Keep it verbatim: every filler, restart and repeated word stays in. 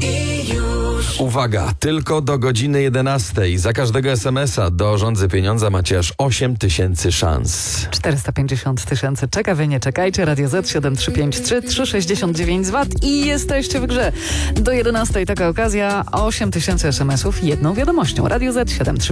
i już. Uwaga, tylko do godziny jedenastej. Za każdego es em es a do Rządzy Pieniądza macie aż osiem tysięcy szans. czterysta pięćdziesiąt tysięcy czeka, wy nie czekajcie. Radio Z siedem trzy pięć trzy trzy sześćdziesiąt dziewięć zł i jesteście w grze. Do jedenastej taka okazja, osiem tysięcy es em esów jedną wiadomością. Radio Z siedem trzy